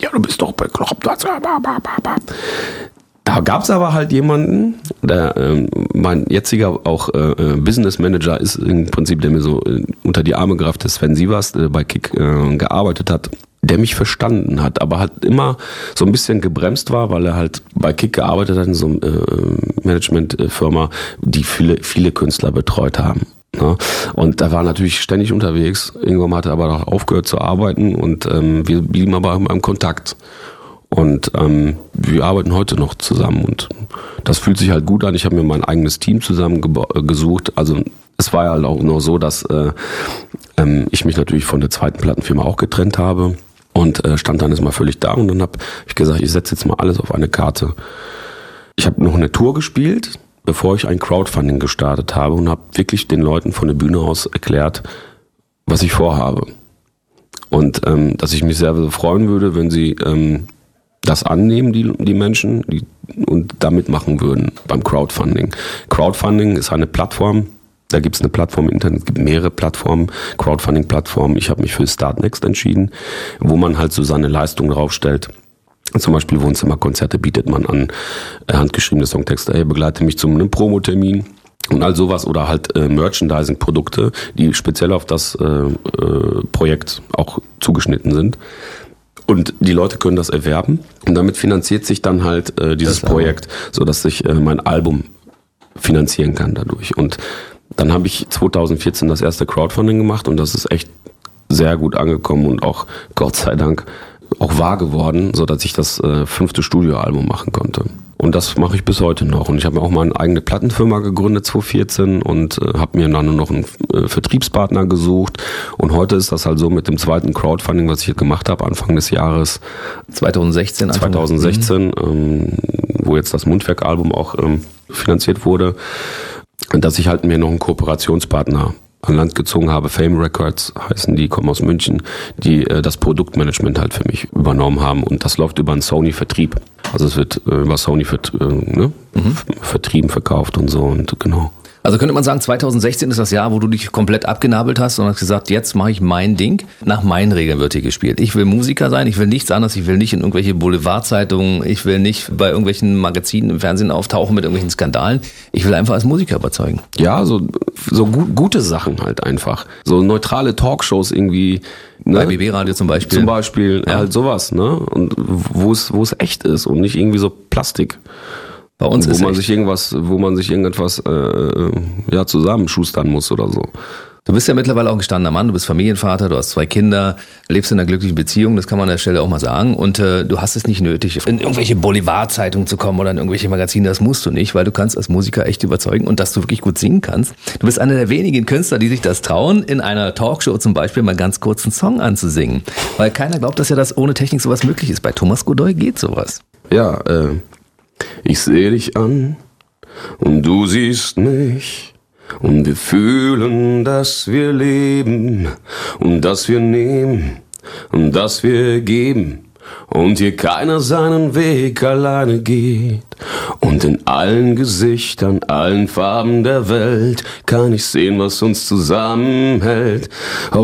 ja, du bist doch bekloppt. Da gab es aber halt jemanden, der mein jetziger auch Business Manager ist im Prinzip, der mir so unter die Arme gerafft ist, Sven Sievers, der bei Kick gearbeitet hat, der mich verstanden hat, aber halt immer so ein bisschen gebremst war, weil er halt bei Kick gearbeitet hat, in so einer Managementfirma, die viele Künstler betreut haben. Ne? Und da war natürlich ständig unterwegs. Irgendwann hat er aber auch aufgehört zu arbeiten und wir blieben aber im Kontakt. Und wir arbeiten heute noch zusammen und das fühlt sich halt gut an. Ich habe mir mein eigenes Team zusammen gesucht. Also es war ja halt auch nur so, dass ich mich natürlich von der zweiten Plattenfirma auch getrennt habe und stand dann erstmal völlig da und dann habe ich gesagt, ich setze jetzt mal alles auf eine Karte. Ich habe noch eine Tour gespielt, bevor ich ein Crowdfunding gestartet habe und habe wirklich den Leuten von der Bühne aus erklärt, was ich vorhabe. Und dass ich mich sehr freuen würde, wenn sie das annehmen, die Menschen, und da mitmachen würden beim Crowdfunding. Crowdfunding ist eine Plattform, da gibt es eine Plattform im Internet, es gibt mehrere Plattformen, Crowdfunding-Plattformen. Ich habe mich für Startnext entschieden, wo man halt so seine Leistung draufstellt. Zum Beispiel Wohnzimmerkonzerte bietet man an, handgeschriebene Songtexte, hey, begleite mich zu einem Promotermin und all sowas oder halt Merchandising-Produkte, die speziell auf das Projekt auch zugeschnitten sind. Und die Leute können das erwerben und damit finanziert sich dann halt dieses Projekt, sodass sich mein Album finanzieren kann dadurch. Und dann habe ich 2014 das erste Crowdfunding gemacht und das ist echt sehr gut angekommen und auch Gott sei Dank auch wahr geworden, sodass ich das 5. Studioalbum machen konnte. Und das mache ich bis heute noch. Und ich habe auch meine eigene Plattenfirma gegründet 2014 und habe mir dann nur noch einen Vertriebspartner gesucht. Und heute ist das halt so mit dem zweiten Crowdfunding, was ich jetzt gemacht habe, Anfang des Jahres 2016, wo jetzt das Mundwerk-Album auch finanziert wurde, dass ich halt mir noch einen Kooperationspartner an Land gezogen habe. Fame Records heißen die, kommen aus München, die das Produktmanagement halt für mich übernommen haben und das läuft über einen Sony-Vertrieb. Also es wird über Sony vertrieben, verkauft und so und genau. Also könnte man sagen, 2016 ist das Jahr, wo du dich komplett abgenabelt hast und hast gesagt, jetzt mache ich mein Ding. Nach meinen Regeln wird hier gespielt. Ich will Musiker sein, ich will nichts anderes, ich will nicht in irgendwelche Boulevardzeitungen, ich will nicht bei irgendwelchen Magazinen im Fernsehen auftauchen mit irgendwelchen Skandalen. Ich will einfach als Musiker überzeugen. Ja, so gute Sachen halt einfach. So neutrale Talkshows irgendwie. Ne? Bei BB Radio zum Beispiel. Zum Beispiel, ja. Halt sowas, ne? Und wo es echt ist und nicht irgendwie so Plastik. Bei uns wo man sich irgendwas zusammenschustern muss oder so. Du bist ja mittlerweile auch ein gestandener Mann, du bist Familienvater, du hast 2 Kinder, lebst in einer glücklichen Beziehung, das kann man an der Stelle auch mal sagen. Und du hast es nicht nötig, in irgendwelche Boulevardzeitungen zu kommen oder in irgendwelche Magazine, das musst du nicht, weil du kannst als Musiker echt überzeugen und dass du wirklich gut singen kannst. Du bist einer der wenigen Künstler, die sich das trauen, in einer Talkshow zum Beispiel mal ganz kurz einen Song anzusingen. Weil keiner glaubt, dass ja das ohne Technik sowas möglich ist. Bei Thomas Godoy geht sowas. Ja, ich sehe dich an und du siehst mich und wir fühlen, dass wir leben und dass wir nehmen und dass wir geben und hier keiner seinen Weg alleine geht und in allen Gesichtern, allen Farben der Welt kann ich sehen, was uns zusammenhält.